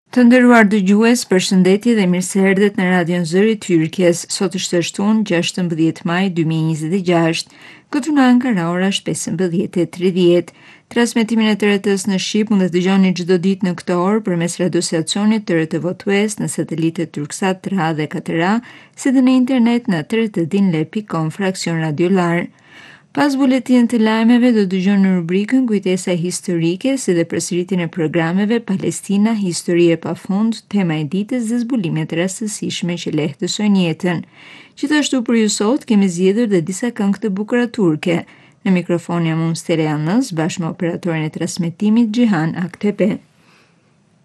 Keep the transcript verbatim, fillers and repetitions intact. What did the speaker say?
Të nderuar dëgjues, përshëndetje dhe mirë se erdhët në Radion Zëri i Tyrkjes. Sot është shtunë gjashtëmbëdhjetë maj dy mijë e njëzet e gjashtë. Këtu në Ankara ora është pesëmbëdhjetë e tridhjetë. Transmetimin e të R T-s në Shqip mund të dëgjoni çdo ditë në këtë orë përmes radiostacionit të R T V Tues në satelitet Turksat tre A dhe katër A, si dhe në internet në r t dinle pikë com fraksion radiolar. Pas buletin të lajmeve do dëgjoni në rubrikën Kujtesa historike, si dhe përsëritjen e programeve Palestina, histori e pafund, tema e ditës dhe zbulimet e rastësishme që lehtësojnë jetën. Gjithashtu për ju sot kemi zgjedhur dhe disa këngë të bukura turke. Në mikrofon jam unë Sterea Nës, bashkë me operatorin e transmetimit Gjihan Aktepe.